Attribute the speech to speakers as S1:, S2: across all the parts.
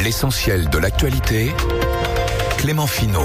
S1: L'essentiel de l'actualité, Clément Finot.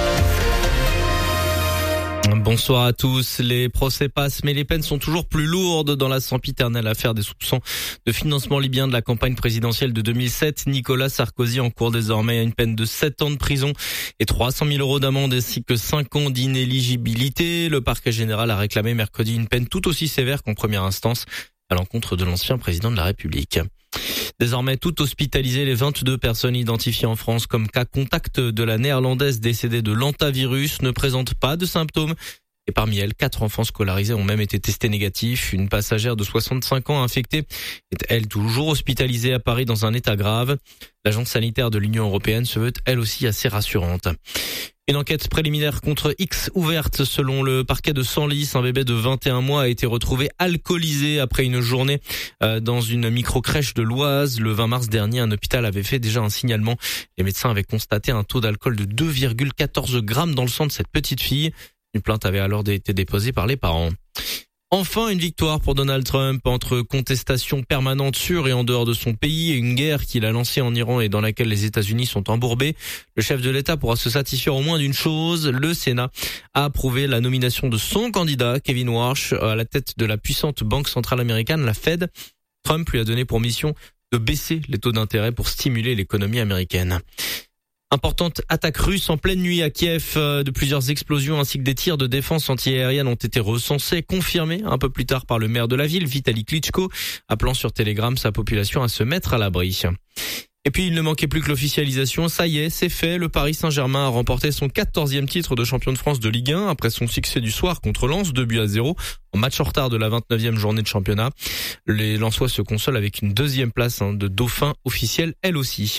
S2: Bonsoir à tous. Les procès passent, mais les peines sont toujours plus lourdes dans la sempiternelle affaire des soupçons de financement libyen de la campagne présidentielle de 2007. Nicolas Sarkozy encourt désormais une peine de 7 ans de prison et 300 000 € d'amende ainsi que 5 ans d'inéligibilité. Le parquet général a réclamé mercredi une peine tout aussi sévère qu'en première instance à l'encontre de l'ancien président de la République. Désormais, tout hospitalisé, les 22 personnes identifiées en France comme cas contact de la néerlandaise décédée de l'hantavirus ne présentent pas de symptômes. Et parmi elles, 4 enfants scolarisés ont même été testés négatifs. Une passagère de 65 ans infectée est, elle, toujours hospitalisée à Paris dans un état grave. L'agence sanitaire de l'Union européenne se veut, elle aussi, assez rassurante. Une enquête préliminaire contre X ouverte selon le parquet de Senlis. Un bébé de 21 mois a été retrouvé alcoolisé après une journée dans une micro-crèche de l'Oise. Le 20 mars dernier, un hôpital avait fait déjà un signalement. Les médecins avaient constaté un taux d'alcool de 2,14 grammes dans le sang de cette petite fille. Une plainte avait alors été déposée par les parents. Enfin, une victoire pour Donald Trump entre contestation permanente sur et en dehors de son pays et une guerre qu'il a lancée en Iran et dans laquelle les États-Unis sont embourbés. Le chef de l'État pourra se satisfaire au moins d'une chose. Le Sénat a approuvé la nomination de son candidat, Kevin Warsh, à la tête de la puissante banque centrale américaine, la Fed. Trump lui a donné pour mission de baisser les taux d'intérêt pour stimuler l'économie américaine. Importante attaque russe en pleine nuit à Kiev, de plusieurs explosions ainsi que des tirs de défense antiaérienne ont été recensés, confirmés un peu plus tard par le maire de la ville, Vitali Klitschko, appelant sur Telegram sa population à se mettre à l'abri. Et puis il ne manquait plus que l'officialisation, ça y est, c'est fait, le Paris Saint-Germain a remporté son 14e titre de champion de France de Ligue 1 après son succès du soir contre Lens, 2-0 en match en retard de la 29e journée de championnat. Les Lensois se consolent avec une 2e place de dauphin officiel elle aussi.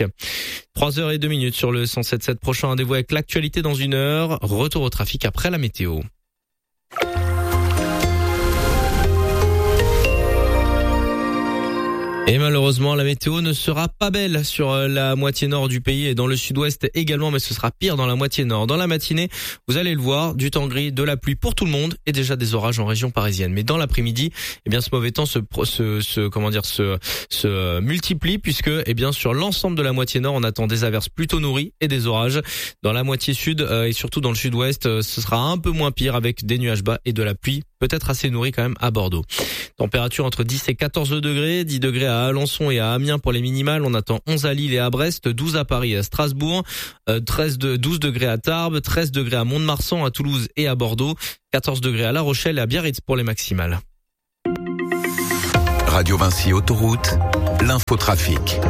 S2: 3h02 sur le 107.7, prochain rendez-vous avec l'actualité dans 1 heure, retour au trafic après la météo. Et malheureusement, la météo ne sera pas belle sur la moitié nord du pays et dans le sud-ouest également, mais ce sera pire dans la moitié nord. Dans la matinée, vous allez le voir, du temps gris, de la pluie pour tout le monde et déjà des orages en région parisienne. Mais dans l'après-midi, eh bien, ce mauvais temps se multiplie puisque, eh bien, sur l'ensemble de la moitié nord, on attend des averses plutôt nourries et des orages. Dans la moitié sud et surtout dans le sud-ouest, ce sera un peu moins pire avec des nuages bas et de la pluie, peut-être assez nourrie quand même à Bordeaux. Température entre 10 et 14 degrés, 10 degrés à Alençon et à Amiens pour les minimales. On attend 11 à Lille et à Brest, 12 à Paris et à Strasbourg, 12 degrés à Tarbes, 13 degrés à Mont-de-Marsan, à Toulouse et à Bordeaux, 14 degrés à La Rochelle et à Biarritz pour les maximales.
S1: Radio Vinci Autoroute, l'infotrafic.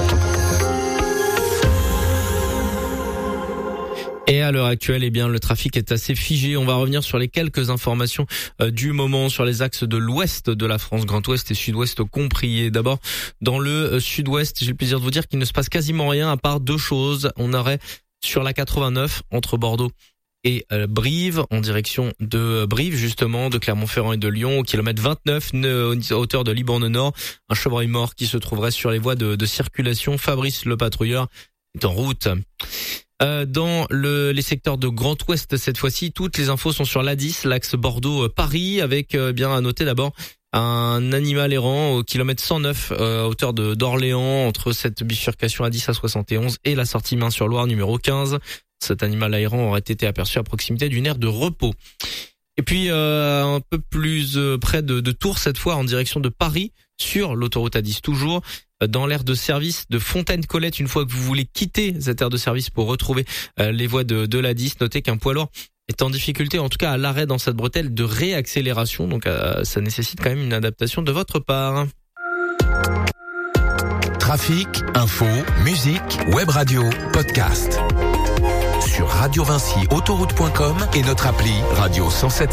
S2: Et à l'heure actuelle, eh bien, le trafic est assez figé. On va revenir sur les quelques informations du moment sur les axes de l'ouest de la France, Grand Ouest et Sud-Ouest compris. Et d'abord, dans le Sud-Ouest, j'ai le plaisir de vous dire qu'il ne se passe quasiment rien à part 2 choses. On aurait sur la 89 entre Bordeaux et Brive, en direction de Brive justement, de Clermont-Ferrand et de Lyon, au kilomètre 29, à hauteur de Libourne Nord, un chevreuil mort qui se trouverait sur les voies de circulation. Fabrice le patrouilleur est en route. Dans les secteurs de Grand Ouest cette fois-ci, toutes les infos sont sur l'A10, l'axe Bordeaux-Paris, avec bien à noter d'abord un animal errant au kilomètre 109 à hauteur d'Orléans, entre cette bifurcation A10 à 71 et la sortie Main-sur-Loire numéro 15. Cet animal errant aurait été aperçu à proximité d'une aire de repos. Et puis un peu plus près de Tours cette fois, en direction de Paris, sur l'autoroute A10 toujours, dans l'aire de service de Fontaine-Colette. Une fois que vous voulez quitter cette aire de service pour retrouver les voies de l'A10, notez qu'un poids lourd est en difficulté, en tout cas à l'arrêt dans cette bretelle de réaccélération, donc ça nécessite quand même une adaptation de votre part.
S1: Trafic, info, musique, web radio, podcast. Sur radiovinciautoroute.com et notre appli Radio 107.7.